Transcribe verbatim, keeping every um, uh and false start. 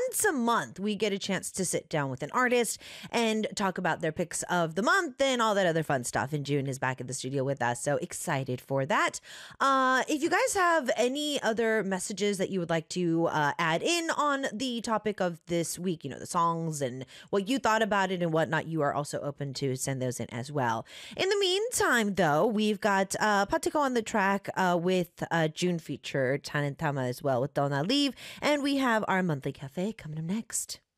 once a month, we get a chance to sit down with an artist and talk about their picks of the month and all that other fun stuff. And June is back in the studio with us, so excited for that. Uh, if you guys have any other messages that you would like to uh, add in on the topic of this week, you know, the songs and what you thought about it and whatnot, you are also open to send those in as well. In the meantime, though, we've got uh, Patiko on the track uh, with uh, June feature, Tanentama as well with Donna Leave, and we have our monthly cafe coming up next.